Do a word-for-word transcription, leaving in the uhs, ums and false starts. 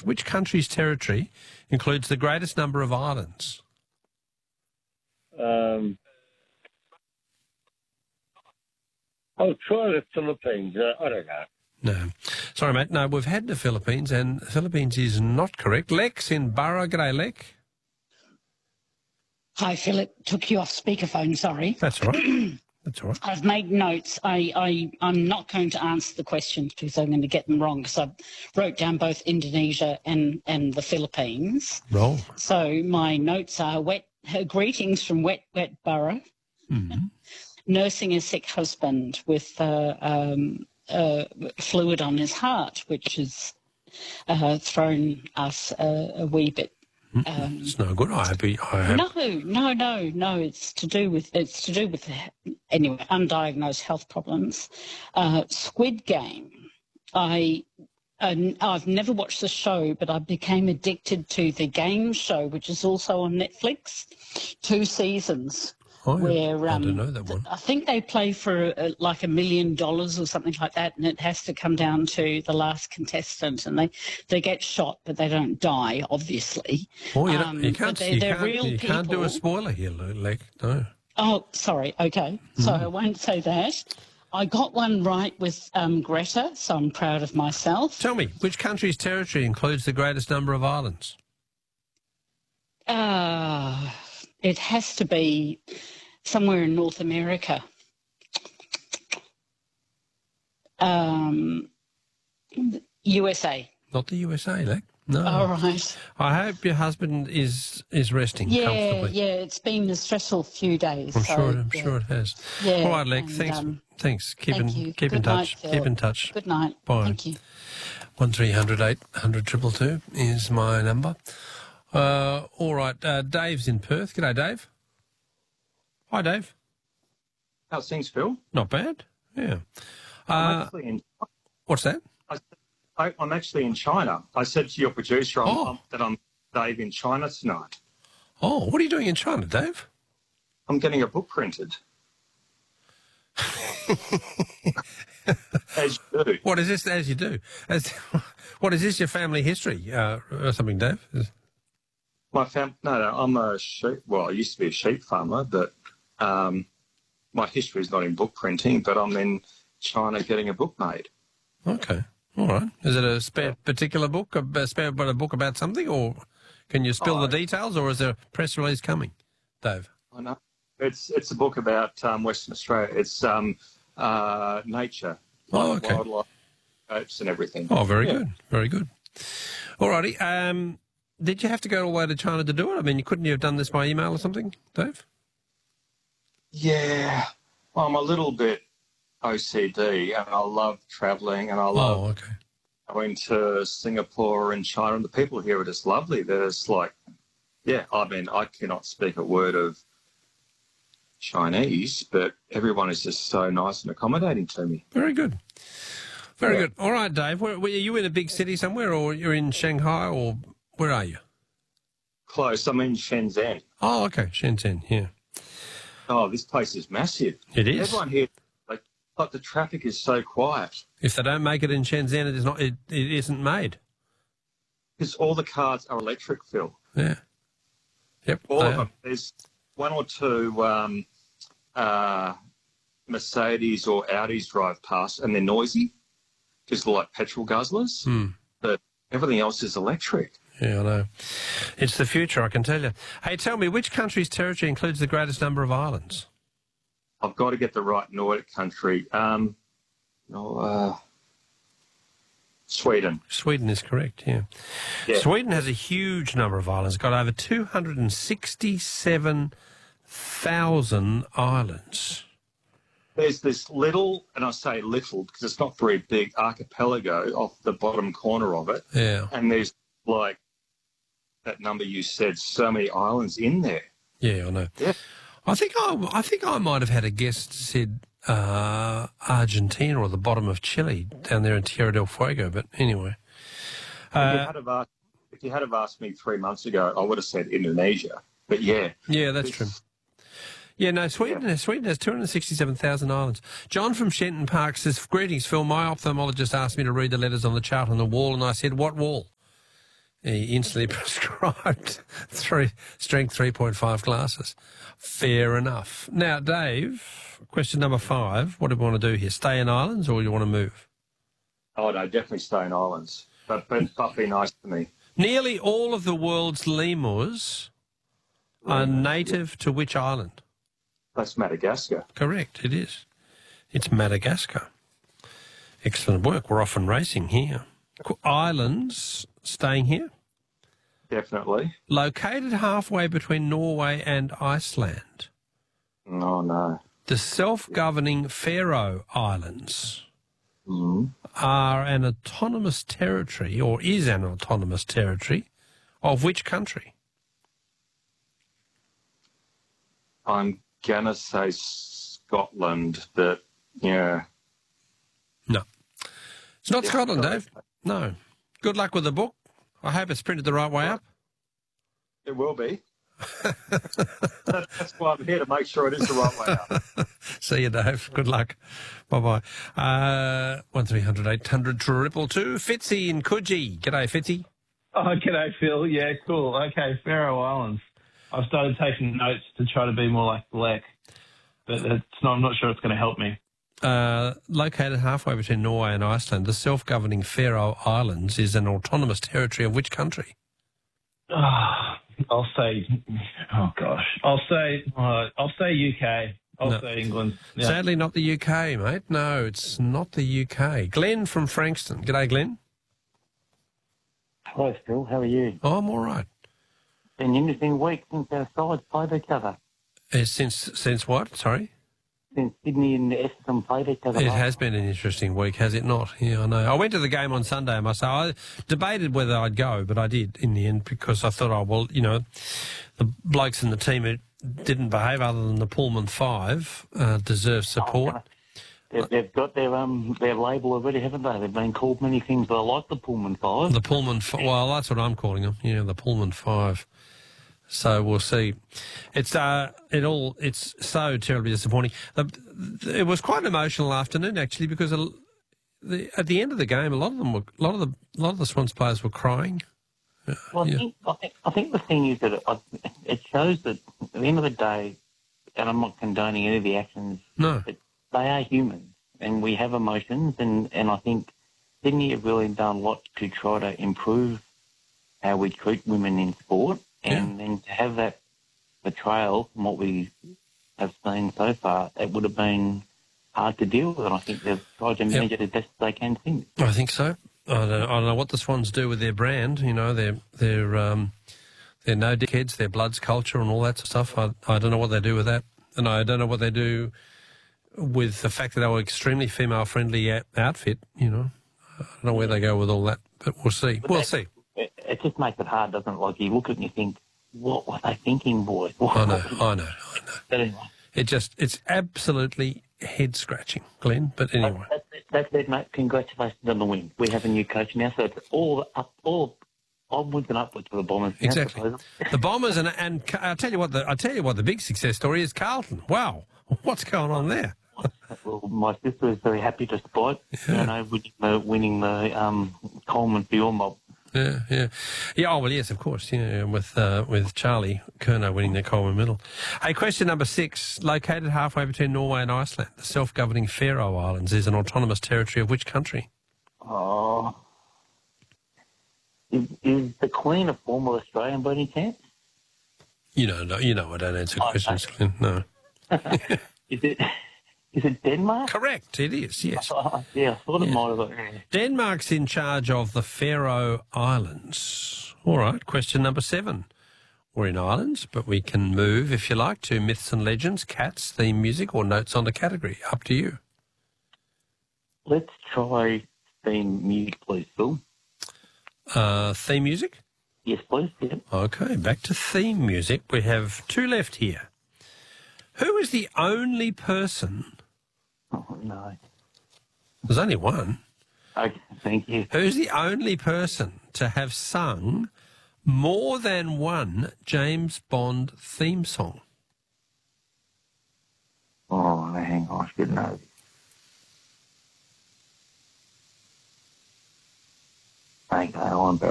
which country's territory includes the greatest number of islands? Um, I'll try the Philippines. Uh, I don't know. No. Sorry, mate. No, we've had the Philippines, and the Philippines is not correct. Lex in Borough. G'day, Lex. Hi, Philip. Took you off speakerphone, sorry. That's all right. That's all right. I've made notes. I, I, I'm not going to answer the questions because I'm going to get them wrong because I wrote down both Indonesia and, and the Philippines. Roll. So my notes are wet uh, greetings from Wet Wet Borough, Mm-hmm. nursing a sick husband with uh, um, uh, fluid on his heart, which has uh, thrown us uh, a wee bit. Um, It's no good. I hope. He, I hope. No, no, no, no. It's to do with it's to do with anyway undiagnosed health problems. Uh, Squid Game. I uh, I've never watched the show, but I became addicted to the game show, which is also on Netflix. Two seasons. Oh, Where I um, don't know that one. I think they play for uh, like a million dollars or something like that, and it has to come down to the last contestant, and they, they get shot, but they don't die, obviously. Oh, you, Um, you but can't. they're, You, they're can't, real you can't do a people. spoiler here, Lex. No. Oh, sorry. Okay, so I won't say that. I got one right with um, Greta, so I'm proud of myself. Tell me, which country's territory includes the greatest number of islands? Uh, it has to be somewhere in North America. Um, U S A. Not the U S A, Lex. No. All right. I hope your husband is is resting Yeah, comfortably. yeah. It's been a stressful few days. I'm so, sure. I'm yeah. sure it has. Yeah, All right, Lex. and, Thanks. um, thanks. Keep thank in you. keep in Good night, touch. Phil. keep in touch. Good night. Bye. Thank you. One three hundred eight hundred triple two is my number. Uh, all right. Uh, Dave's in Perth. G'day, Dave. Hi, Dave. How's things, Phil? Not bad. Yeah. I'm Uh, actually in. what's that? I, I, I'm actually in China. I said to your producer I'm, Oh. I'm, that I'm Dave in China tonight. Oh, what are you doing in China, Dave? I'm getting a book printed. As you do. What is this? As you do. As, what is this? Your family history uh, or something, Dave? Is- My fam. No, no. I'm a sheep. Well, I used to be a sheep farmer, but um, my history is not in book printing. But I'm in China getting a book made. Okay. All right. Is it a spare particular book, a spare but a book about something, or can you spill Oh, the details, or is there a press release coming, Dave? I know. It's it's a book about um, Western Australia. It's um, uh, nature, Oh, like okay. wildlife, oats and everything. Oh, very Yeah. good. Very good. All righty. Um, did you have to go all the way to China to do it? I mean, you couldn't you have done this by email or something, Dave? Yeah, well, I'm a little bit O C D, and I love travelling, and I love Oh, okay. going to Singapore and China, and the people here are just lovely. They're just like, yeah, I mean, I cannot speak a word of Chinese, but everyone is just so nice and accommodating to me. Very good. Very Yeah. good. All right, Dave. Where, were you in a big city somewhere, or you're in Shanghai, or where are you? Close. I'm in Shenzhen. Oh, okay. Shenzhen, yeah. Oh, this place is massive. It is. Everyone here, like, like the traffic is so quiet If they don't make it in Shenzhen, it is not. It, it isn't made. because all the cars are electric, Phil. Yeah. Yep. All they of are. them. There's one or two um, uh, Mercedes or Audis drive past, and they're noisy, just like petrol guzzlers. Hmm. But everything else is electric. Yeah, I know. It's the future, I can tell you. Hey, tell me, which country's territory includes the greatest number of islands? I've got to get the right Nordic country. Um, no, uh, Sweden. Sweden is correct, yeah. Yeah. Sweden has a huge number of islands. It's got over two hundred sixty-seven thousand islands. There's this little, and I say little because it's not very big, archipelago off the bottom corner of it. Yeah. And there's like that number you said, so many islands in there. Yeah, I know. Yeah. I think I, I think I might have had a guest said uh, Argentina or the bottom of Chile down there in Tierra del Fuego, but anyway. if, you Uh, had have asked, if you had have asked me three months ago, I would have said Indonesia. But yeah. yeah, that's It's- true. Yeah, no, Sweden, Yeah. Sweden has two hundred sixty-seven thousand islands. John from Shenton Park says, greetings, Phil. My ophthalmologist asked me to read the letters on the chart on the wall, and I said, what wall? He instantly prescribed three strength three point five glasses. Fair enough. Now, Dave, question number five. What do we want to do here? Stay in islands or do you want to move? Oh, no, definitely stay in islands. But, but, but be nice to me. Nearly all of the world's lemurs are native to which island? That's Madagascar. Correct, it is. It's Madagascar. Excellent work. We're off and racing here. Islands staying here? Definitely. Located halfway between Norway and Iceland. Oh, no. The self-governing Faroe Islands Mm. are an autonomous territory, or is an autonomous territory, of which country? I'm going to say Scotland, but, yeah. No. It's not Yeah, Scotland, sorry. Dave. No. Good luck with the book. I hope it's printed the right way up. It will be. that, that's why I'm here, to make sure it is the right way up. See you, Dave. Good luck. Bye-bye. Uh, one three hundred eight hundred triple two. Fitzy in Coogee. G'day, Fitzy. Oh, g'day, Phil. Yeah, cool. Okay, Faroe Islands. I've started taking notes to try to be more like Black, but it's not, I'm not sure it's going to help me. Uh, located halfway between Norway and Iceland, the self-governing Faroe Islands is an autonomous territory of which country? Oh, I'll say, oh gosh, I'll say, uh, I'll say U K. I'll No. say England. Yeah. Sadly, not the U K, mate. No, it's not the U K. Glenn from Frankston. G'day, Glenn. Hello, Phil. How are you? Oh, I'm all right. Been an interesting week since our sides played each other. Uh, since since what? Sorry. Since Sydney and Essendon played each other. It last- has been an interesting week, has it not? Yeah, I know. I went to the game on Sunday, I must say. I debated whether I'd go, but I did in the end because I thought, oh, well, you know, the blokes in the team who didn't behave other than the Pullman Five uh, deserve support. They've, they've got their um their label already, haven't they? They've been called many things, but I like the Pullman Five. The Pullman, F- well, that's what I'm calling them. Yeah, the Pullman Five. So we'll see. It's uh, it all. It's so terribly disappointing. The, it was quite an emotional afternoon actually because a, the, at the end of the game, a lot of them were, a lot of the, a lot of the Swans players were crying. Well, I, Yeah. think, I, think, I think the thing is that it, it shows that at the end of the day, and I'm not condoning any of the actions, No. but they are humans and we have emotions, and, and I think Sydney have really done a lot to try to improve how we treat women in sport, and then to have that betrayal from what we have seen so far, it would have been hard to deal with, and I think they've tried to manage it as best they can since. I think so. I don't, I don't know what the Swans do with their brand. You know, their their um, their no dickheads, their Bloods culture, and all that sort of stuff. I I don't know what they do with that, and I don't know what they do with the fact that they were extremely female friendly outfit. You know, I don't know where they go with all that, but we'll see. But We'll that- see. It, it just makes it hard, doesn't it? Like, you look at it and you think, what were they thinking, boys? What I know, was it? I know, I know. But anyway, It just it's absolutely head scratching, Glenn. But anyway, that's it, that's it, mate. Congratulations on the win. We have a new coach now, so it's all up, all onwards and upwards for the Bombers. now, exactly. suppose. The Bombers and and I tell you what, the I tell you what, the big success story is Carlton. Wow, what's going on there? Well, my sister is very happy despite, Yeah. you know, winning the, winning the um, Coleman Field mob. Yeah, yeah, yeah. Oh well, yes, of course. Yeah, with uh, with Charlie Kerno winning the Coleman Medal. Hey, question number six: located halfway between Norway and Iceland, the self-governing Faroe Islands is an autonomous territory of which country? Oh. Is, is the Queen a former Australian by any chance? You know, no, you know, I don't answer Oh, questions, Glenn. No, Is it is it Denmark? correct. It is. Yes. Oh, yeah, I thought it Yeah. might have. Yeah. Denmark's in charge of the Faroe Islands. All right, question number seven. We're in Islands, but we can move, if you like, to myths and legends, cats, theme music, or notes on the category. Up to you. Let's try theme music, please, Phil. Uh, theme music? Yes, please. Yeah. Okay, back to theme music. We have two left here. Who is the only person... Oh, no. There's only one. Okay, thank you. Who's the only person to have sung more than one James Bond theme song? Oh, hang on, I should know. Okay, I'm